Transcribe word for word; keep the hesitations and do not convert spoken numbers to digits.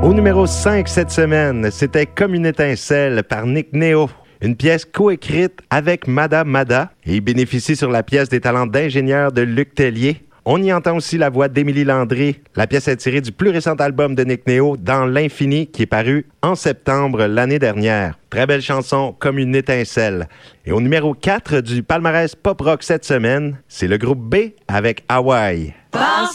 Au numéro cinq cette semaine, c'était Comme une étincelle par Nick Neo. Une pièce coécrite avec Mada Mada et il bénéficie sur la pièce des talents d'ingénieur de Luc Tellier. On y entend aussi la voix d'Émilie Landry. La pièce est tirée du plus récent album de Nick Neo, Dans l'infini, qui est paru en septembre l'année dernière. Très belle chanson, Comme une étincelle. Et au numéro quatre du palmarès pop-rock cette semaine, c'est le groupe B avec Hawaii.